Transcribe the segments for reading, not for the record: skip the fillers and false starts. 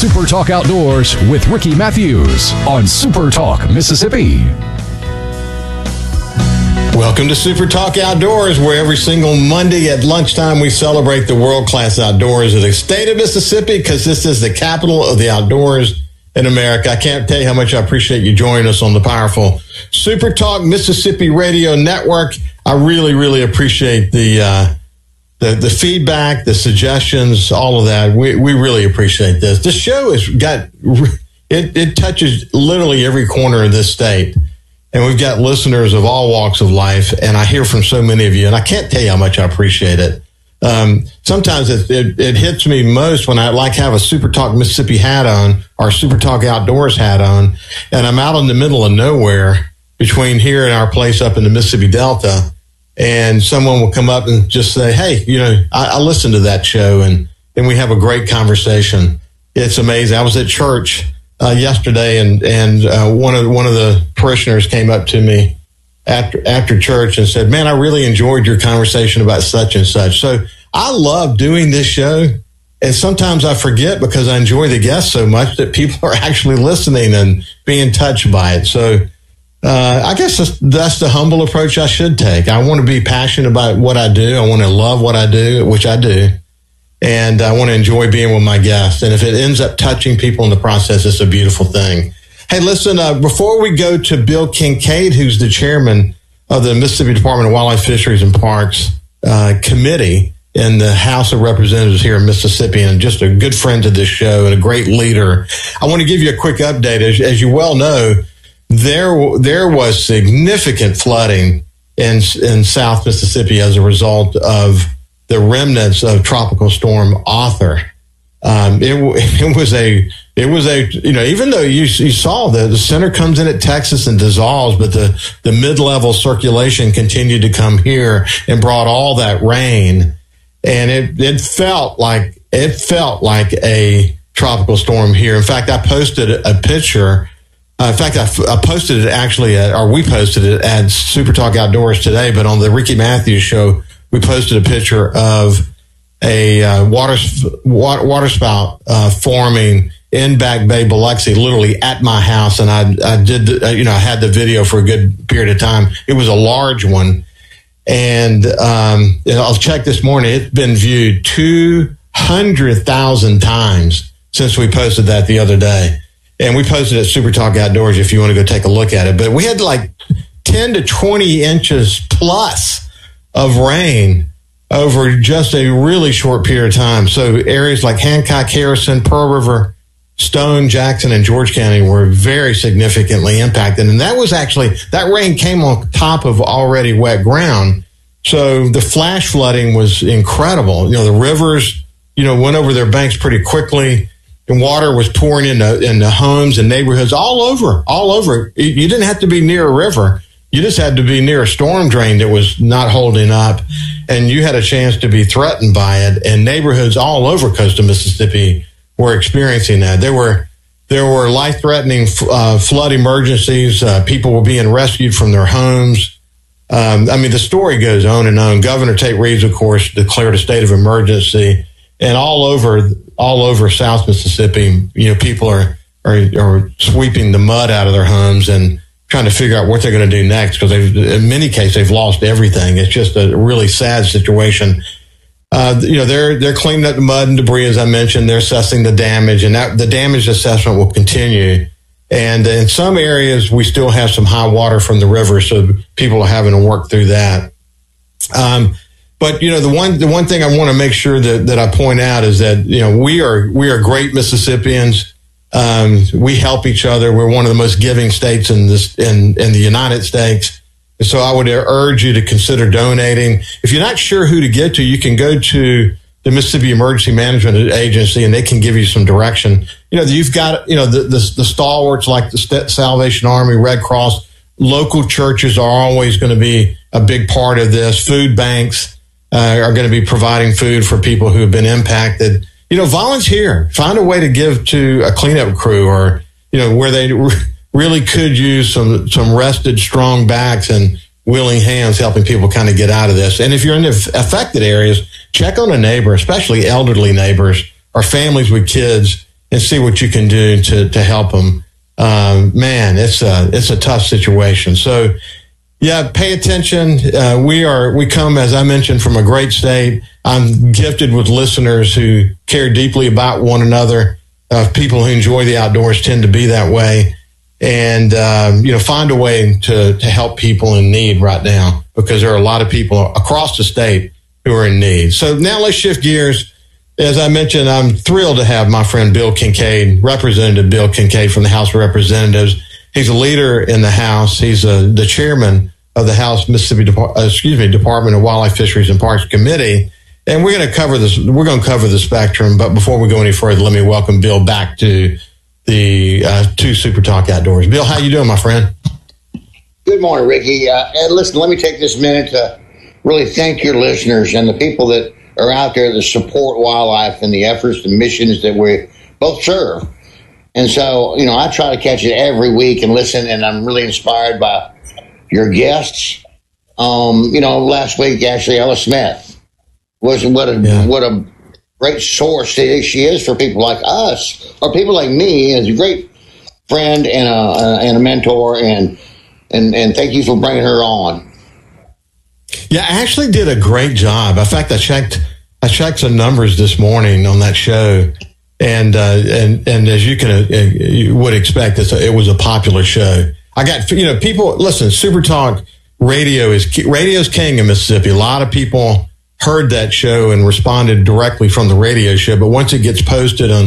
Super Talk Outdoors with Ricky Matthews on Super Talk Mississippi. Welcome to Super Talk Outdoors, where every single Monday at lunchtime we celebrate the world-class outdoors of the state of Mississippi, because this is the capital of the outdoors in America. I can't tell you how much I appreciate you joining us on the powerful Super Talk Mississippi Radio Network. I really, really appreciate the feedback, the suggestions, all of that. We really appreciate this. This show has got, it touches literally every corner of this state. And we've got listeners of all walks of life. And I hear from so many of you, and I can't tell you how much I appreciate it. Sometimes it hits me most when I have a Super Talk Mississippi hat on, or Super Talk Outdoors hat on, and I'm out in the middle of nowhere between here and our place up in the Mississippi Delta. And someone will come up and just say, hey, I listened to that show, and we have a great conversation. It's amazing. I was at church yesterday, and one of the parishioners came up to me after church and said, man, I really enjoyed your conversation about such and such. So I love doing this show. And sometimes I forget, because I enjoy the guests so much, that people are actually listening and being touched by it. So I guess that's the humble approach I should take. I want to be passionate about what I do. I want to love what I do, which I do. And I want to enjoy being with my guests. And if it ends up touching people in the process, it's a beautiful thing. Hey, listen, before we go to Bill Kincaid, who's the chairman of the Mississippi Department of Wildlife, Fisheries, and Parks Committee in the House of Representatives here in Mississippi, and just a good friend to this show and a great leader, I want to give you a quick update. As you well know, there was significant flooding in South Mississippi as a result of the remnants of Tropical Storm Arthur. It was a even though you saw the center comes in at Texas and dissolves, but the mid-level circulation continued to come here and brought all that rain, and it felt like a tropical storm here. In fact, I posted a picture. In fact, I posted it actually we posted it at Super Talk Outdoors today, but on the Ricky Matthews show, we posted a picture of a waterspout forming in Back Bay, Biloxi, literally at my house. And I had the video for a good period of time. It was a large one. And I'll check this morning. It's been viewed 200,000 times since we posted that the other day. And we posted it at Super Talk Outdoors if you want to go take a look at it. But we had like 10 to 20 inches plus of rain over just a really short period of time. So areas like Hancock, Harrison, Pearl River, Stone, Jackson, and George County were very significantly impacted. And that rain came on top of already wet ground. So the flash flooding was incredible. The rivers, went over their banks pretty quickly. And water was pouring into homes and neighborhoods all over. You didn't have to be near a river. You just had to be near a storm drain that was not holding up, and you had a chance to be threatened by it. And neighborhoods all over coastal Mississippi were experiencing that. There were life-threatening flood emergencies. People were being rescued from their homes. The story goes on and on. Governor Tate Reeves, of course, declared a state of emergency, and all over South Mississippi, people are sweeping the mud out of their homes and trying to figure out what they're going to do next, because in many cases they've lost everything. It's just a really sad situation. They're cleaning up the mud and debris, as I mentioned. They're assessing the damage, and the damage assessment will continue. And in some areas, we still have some high water from the river, so people are having to work through that. But the one thing I want to make sure that I point out is that we are great Mississippians. We help each other. We're one of the most giving states in the United States. And so I would urge you to consider donating. If you're not sure who to give to, you can go to the Mississippi Emergency Management Agency, and they can give you some direction. You've got the stalwarts like the Salvation Army, Red Cross. Local churches are always going to be a big part of this. Food banks are going to be providing food for people who have been impacted. Volunteer. Find a way to give to a cleanup crew, or, where they really could use some rested, strong backs and willing hands helping people kind of get out of this. And if you're in the affected areas, check on a neighbor, especially elderly neighbors or families with kids, and see what you can do to help them. Man, it's a tough situation. So, yeah, pay attention. We come, as I mentioned, from a great state. I'm gifted with listeners who care deeply about one another. People who enjoy the outdoors tend to be that way. And, find a way to help people in need right now, because there are a lot of people across the state who are in need. So now let's shift gears. As I mentioned, I'm thrilled to have my friend Bill Kincaid, Representative Bill Kincaid from the House of Representatives. He's a leader in the House. He's the chairman of the House Mississippi Department of Wildlife, Fisheries, and Parks Committee. And we're going to cover this. We're going to cover the spectrum. But before we go any further, let me welcome Bill back to the to Super Talk Outdoors. Bill, how you doing, my friend? Good morning, Ricky. Listen, let me take this minute to really thank your listeners and the people that are out there that support wildlife and the efforts and missions that we both serve. And so, I try to catch it every week and listen, and I'm really inspired by your guests. Last week, actually, Ella Smith what a great source she is for people like us, or people like me, as a great friend and a mentor, and thank you for bringing her on. Yeah, I actually did a great job. In fact, I checked some numbers this morning on that show, and as you would expect, it was a popular show. I got people listen. Super Talk radio's king in Mississippi. A lot of people heard that show and responded directly from the radio show. But once it gets posted on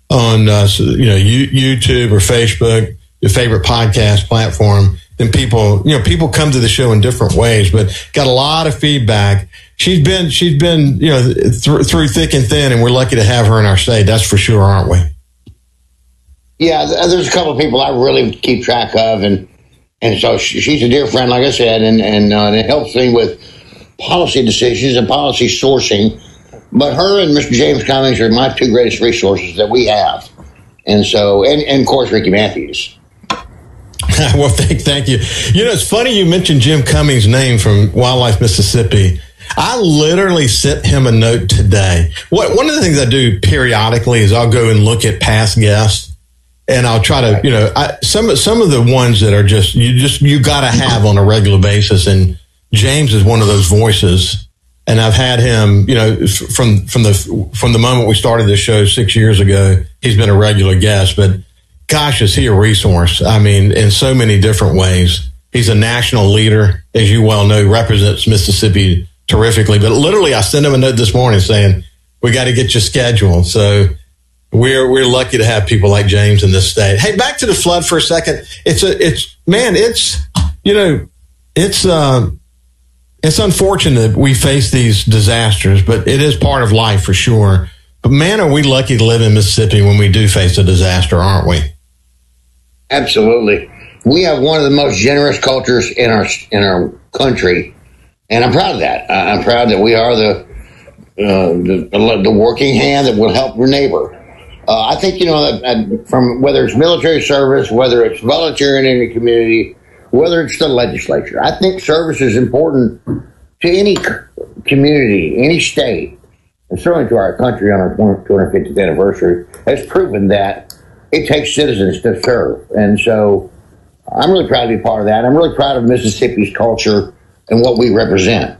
YouTube or Facebook, your favorite podcast platform, then people come to the show in different ways, but got a lot of feedback. She's been through thick and thin, and we're lucky to have her in our state. That's for sure, aren't we? Yeah, there's a couple of people I really keep track of, and so she's a dear friend, like I said, and it helps me with policy decisions and policy sourcing. But her and Mr. James Cummings are my two greatest resources that we have, and so and of course Ricky Matthews. Well, thank you. It's funny you mentioned Jim Cummings' name from Wildlife Mississippi. I literally sent him a note today. One of the things I do periodically is I'll go and look at past guests, and I'll try to, some of the ones that are you got to have on a regular basis. And James is one of those voices. And I've had him, from the moment we started this show 6 years ago, he's been a regular guest, but gosh, is he a resource? I mean, in so many different ways. He's a national leader, as you well know, represents Mississippi terrifically. But literally, I sent him a note this morning saying, we got to get you scheduled. So we're lucky to have people like James in this state. Hey, back to the flood for a second. It's unfortunate we face these disasters, but it is part of life for sure. But man, are we lucky to live in Mississippi when we do face a disaster, aren't we? Absolutely. We have one of the most generous cultures in our country, and I'm proud of that. I'm proud that we are the working hand that will help your neighbor. I think, from whether it's military service, whether it's volunteering in the community, whether it's the legislature, I think service is important to any community, any state, and certainly to our country on our 250th anniversary, has proven that it takes citizens to serve. And so I'm really proud to be part of that. I'm really proud of Mississippi's culture and what we represent.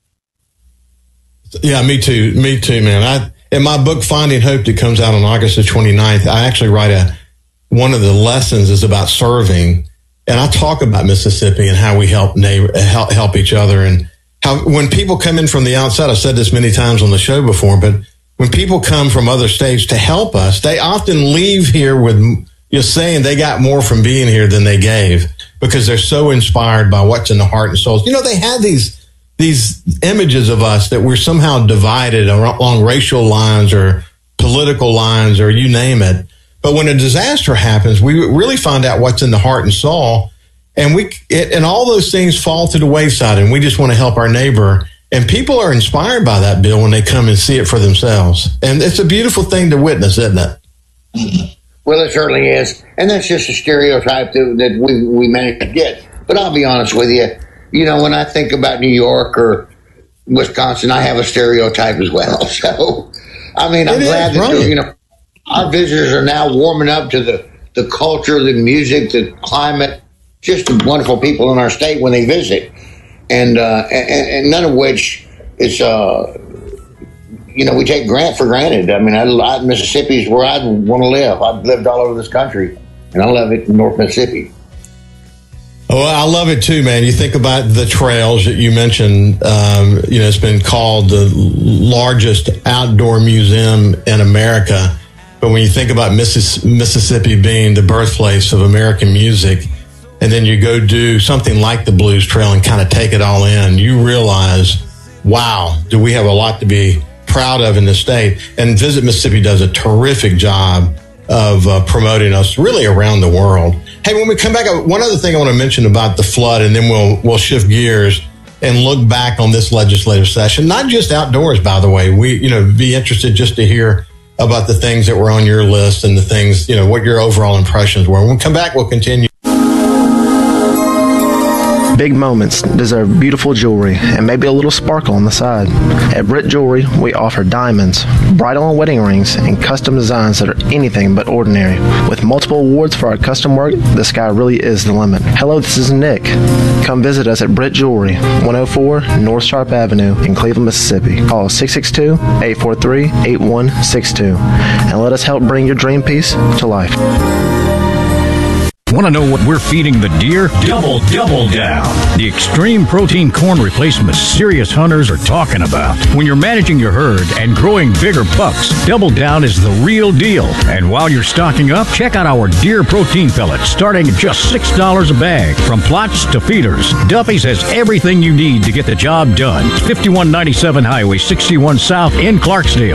Yeah, me too, man. In my book, Finding Hope, that comes out on August the 29th, I actually write one of the lessons is about serving. And I talk about Mississippi and how we help each other, and how when people come in from the outside, I've said this many times on the show before, but when people come from other states to help us, they often leave here with saying they got more from being here than they gave, because they're so inspired by what's in the heart and souls. They have these images of us that we're somehow divided along racial lines or political lines or you name it. But when a disaster happens, we really find out what's in the heart and soul, and and all those things fall to the wayside, and we just want to help our neighbor. And people are inspired by that, Bill, when they come and see it for themselves. And it's a beautiful thing to witness, isn't it? Well, it certainly is. And that's just a stereotype that we managed to get. But I'll be honest with you, when I think about New York or Wisconsin, I have a stereotype as well. So, I mean, I'm glad that, our visitors are now warming up to the culture, the music, the climate, just the wonderful people in our state when they visit. And none of which is, we take for granted. I mean, Mississippi is where I want to live. I've lived all over this country, and I love it in North Mississippi. Oh, I love it too, man. You think about the trails that you mentioned. It's been called the largest outdoor museum in America. But when you think about Mississippi being the birthplace of American music, and then you go do something like the Blues Trail and kind of take it all in, you realize, wow, do we have a lot to be proud of in the state. And Visit Mississippi does a terrific job of promoting us really around the world. Hey, when we come back, one other thing I want to mention about the flood, and then we'll shift gears and look back on this legislative session. Not just outdoors, by the way. We, be interested just to hear about the things that were on your list and the things, what your overall impressions were. When we come back, we'll continue. Big moments deserve beautiful jewelry and maybe a little sparkle on the side. At Britt Jewelry, we offer diamonds, bridal and wedding rings, and custom designs that are anything but ordinary. With multiple awards for our custom work, the sky really is the limit. Hello, this is Nick. Come visit us at Britt Jewelry, 104 North Sharp Avenue in Cleveland, Mississippi. Call 662-843-8162 and let us help bring your dream piece to life. Want to know what we're feeding the deer? Double Down. The extreme protein corn replacement serious hunters are talking about. When you're managing your herd and growing bigger bucks, Double Down is the real deal. And while you're stocking up, check out our deer protein pellets starting at just $6 a bag. From plots to feeders, Duffy's has everything you need to get the job done. 5197 Highway 61 South in Clarksdale.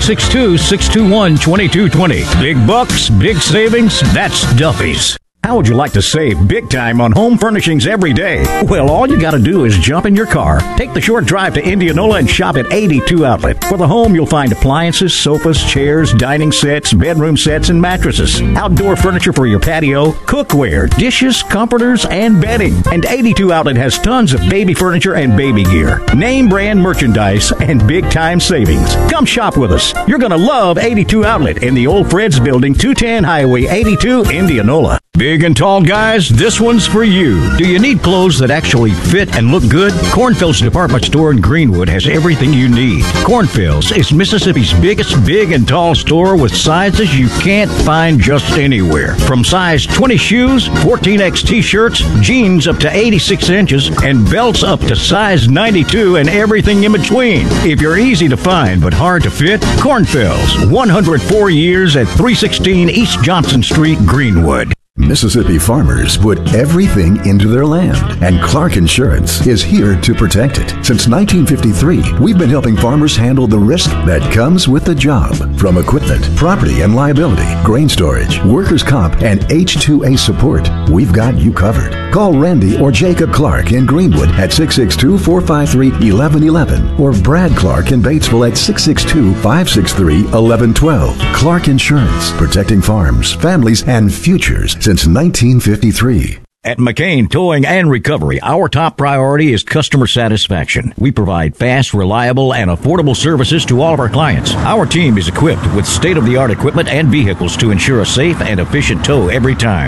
662-621-2220. Big bucks, big savings, that's Duffy's. How would you like to save big time on home furnishings every day? Well, all you got to do is jump in your car, take the short drive to Indianola, and shop at 82 Outlet. For the home, you'll find appliances, sofas, chairs, dining sets, bedroom sets, and mattresses. Outdoor furniture for your patio, cookware, dishes, comforters, and bedding. And 82 Outlet has tons of baby furniture and baby gear. Name brand merchandise and big time savings. Come shop with us. You're going to love 82 Outlet in the Old Fred's Building, 210 Highway 82, Indianola. Big and tall guys, this one's for you. Do you need clothes that actually fit and look good? Cornfield's department store in Greenwood has everything you need. Cornfield's is Mississippi's biggest big and tall store with sizes you can't find just anywhere. From size 20 shoes, 14X t-shirts, jeans up to 86 inches, and belts up to size 92 and everything in between. If you're easy to find but hard to fit, Cornfield's, 104 years at 316 East Johnson Street, Greenwood. Mississippi farmers put everything into their land, and Clark Insurance is here to protect it. Since 1953, we've been helping farmers handle the risk that comes with the job. From equipment, property and liability, grain storage, workers' comp, and H-2A support, we've got you covered. Call Randy or Jacob Clark in Greenwood at 662-453-1111 or Brad Clark in Batesville at 662-563-1112. Clark Insurance, protecting farms, families, and futures since 1953. At McCain Towing and Recovery, our top priority is customer satisfaction. We provide fast, reliable, and affordable services to all of our clients. Our team is equipped with state-of-the-art equipment and vehicles to ensure a safe and efficient tow every time.